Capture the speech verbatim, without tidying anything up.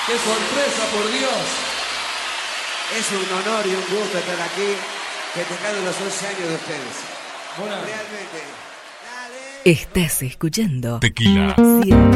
¡Qué sorpresa, por Dios! Es un honor y un gusto estar aquí festejando los once años de ustedes. Bueno. Realmente. Estás escuchando Tequila. Siempre